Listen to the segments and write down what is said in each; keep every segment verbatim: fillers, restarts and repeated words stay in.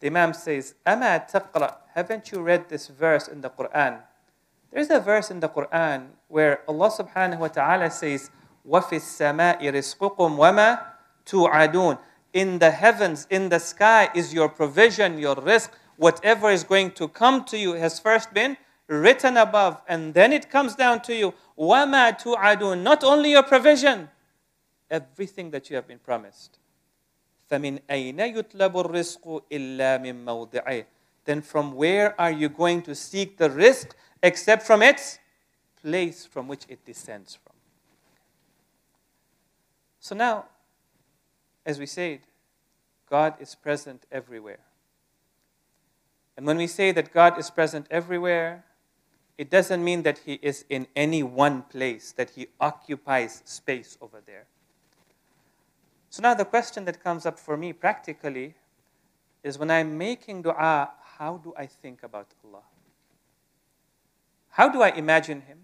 The Imam says, أَمَا تَقْرَأ, haven't you read this verse in the Quran? There's a verse in the Quran where Allah subhanahu wa ta'ala says, وَفِي السَّمَاءِ رِزْقُكُمْ وَمَا تُوعَدُونَ. In the heavens, in the sky is your provision, your rizq. Whatever is going to come to you has first been written above, and then it comes down to you. وَمَا تُوعَدُونَ. Not only your provision, everything that you have been promised. فَمِنْ أَيْنَ يُطْلَبُ الرِّزْقُ إِلَّا مِنْ مَوْضِعِهِ. Then from where are you going to seek the rizq except from its place from which it descends from? So now, as we said, God is present everywhere. And when we say that God is present everywhere, it doesn't mean that He is in any one place, that He occupies space over there. So now the question that comes up for me practically is, when I'm making dua, how do I think about Allah? How do I imagine Him?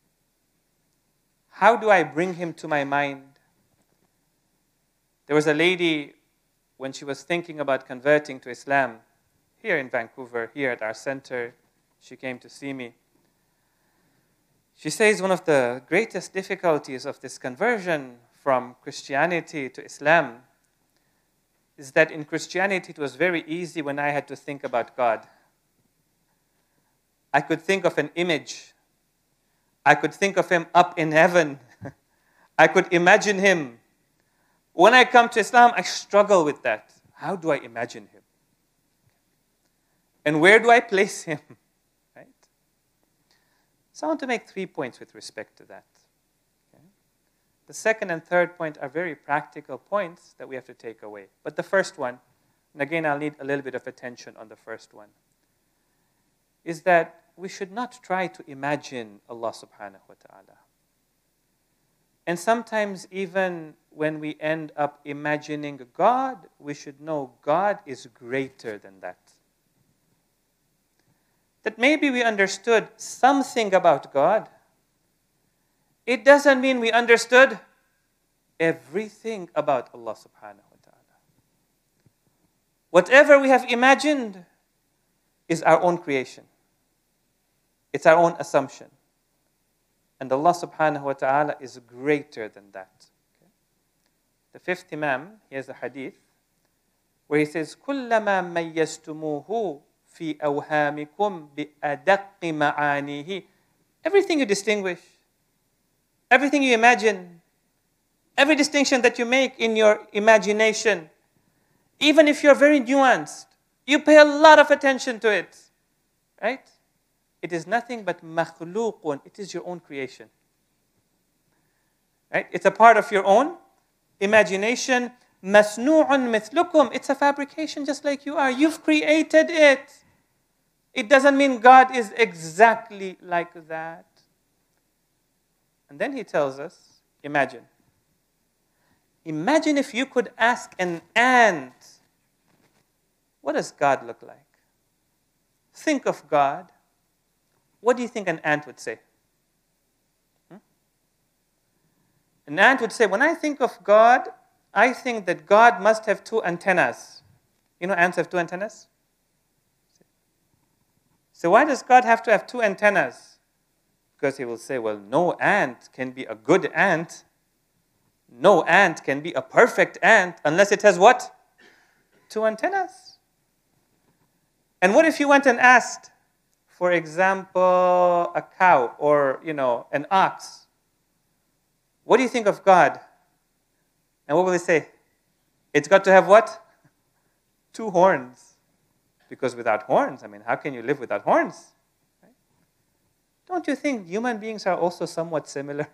How do I bring Him to my mind? There was a lady, when she was thinking about converting to Islam, here in Vancouver, here at our center, she came to see me. She says one of the greatest difficulties of this conversion from Christianity to Islam is that in Christianity it was very easy when I had to think about God. I could think of an image. I could think of Him up in heaven. I could imagine Him. When I come to Islam, I struggle with that. How do I imagine Him? And where do I place Him? Right? So I want to make three points with respect to that. Okay? The second and third point are very practical points that we have to take away. But the first one, and again I'll need a little bit of attention on the first one, is that we should not try to imagine Allah subhanahu wa ta'ala. And sometimes even when we end up imagining God, we should know God is greater than that. That maybe we understood something about God. It doesn't mean we understood everything about Allah subhanahu wa ta'ala. Whatever we have imagined is our own creation. It's our own assumption. And Allah subhanahu wa ta'ala is greater than that. Okay? The fifth Imam, he has a hadith where he says, كُلَّمَا مَيَّزْتُمُوهُ فِي أَوْهَامِكُمْ بِأَدَقِّ مَعَانِهِ. Everything you distinguish, everything you imagine, every distinction that you make in your imagination, even if you're very nuanced, you pay a lot of attention to it, right? It is nothing but makhluqun. It is your own creation. Right? It's a part of your own imagination. Masnu'un mithlukum. It's a fabrication just like you are. You've created it. It doesn't mean God is exactly like that. And then he tells us, imagine. Imagine if you could ask an ant, what does God look like? Think of God. What do you think an ant would say? Hmm? An ant would say, when I think of God, I think that God must have two antennas. You know ants have two antennas? So why does God have to have two antennas? Because he will say, well, no ant can be a good ant. No ant can be a perfect ant unless it has what? Two antennas. And what if you went and asked, for example, a cow or, you know, an ox? What do you think of God? And what will they say? It's got to have what? Two horns. Because without horns, I mean, how can you live without horns? Right? Don't you think human beings are also somewhat similar?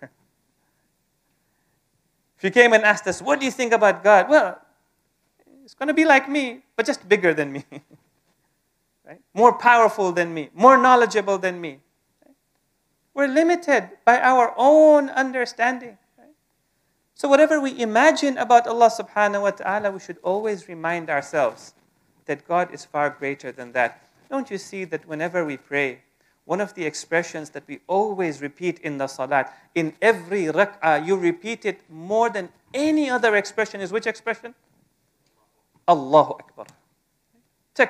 If you came and asked us, what do you think about God? Well, it's going to be like me, but just bigger than me. Right? More powerful than me, more knowledgeable than me. Right? We're limited by our own understanding. Right? So whatever we imagine about Allah subhanahu wa ta'ala, we should always remind ourselves that God is far greater than that. Don't you see that whenever we pray, one of the expressions that we always repeat in the salat, in every rak'ah, you repeat it more than any other expression is which expression? Allahu Akbar.